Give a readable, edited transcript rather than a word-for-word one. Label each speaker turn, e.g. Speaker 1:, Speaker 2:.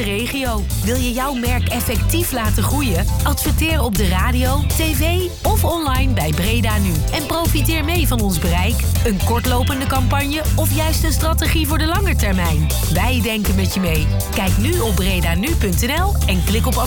Speaker 1: regio. Wil je jouw merk effectief laten groeien? Adverteer op de radio, tv of online bij Breda Nu. En profiteer mee van ons bereik. Een kortlopende campagne of juist een strategie voor de lange termijn. Wij denken met je mee. Kijk nu op bredanu.nl en klik op